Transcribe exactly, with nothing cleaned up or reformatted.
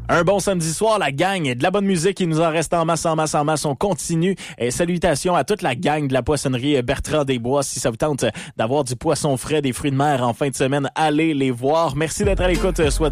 Un bon samedi soir, la gang, de la bonne musique, il nous en reste en masse, en masse, en masse. On continue. Et salutations à toute la gang de la poissonnerie Bertrand Desbois. Si ça vous tente d'avoir du poisson frais, des fruits de mer en fin de semaine, allez les voir. Merci d'être à l'écoute. Soit